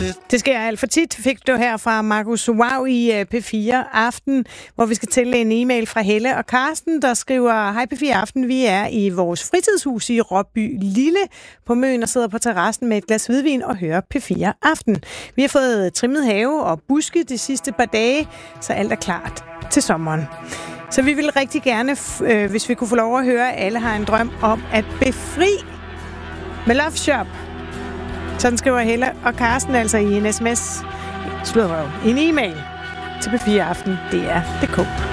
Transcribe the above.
Det sker alt for tit, fik du her fra Markus Wow i P4 Aften, hvor vi skal til en e-mail fra Helle og Karsten, der skriver: Hej P4 Aften, vi er i vores fritidshus i Råby Lille på Møn og sidder på terrassen med et glas hvidvin og hører P4 Aften. Vi har fået trimmet have og buske de sidste par dage, så alt er klart til sommeren. Så vi vil rigtig gerne, hvis vi kunne få lov at høre, alle har en drøm om at befri med Love Shop. Sådan skriver Helle og Karsten altså i en sms, en e-mail til P4 Aften, DR.dk.